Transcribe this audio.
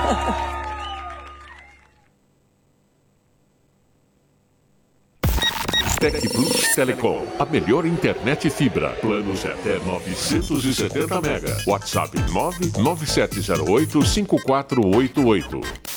Tec Plus Telecom, a melhor internet fibra. Planos até 970 mega. WhatsApp 997085488.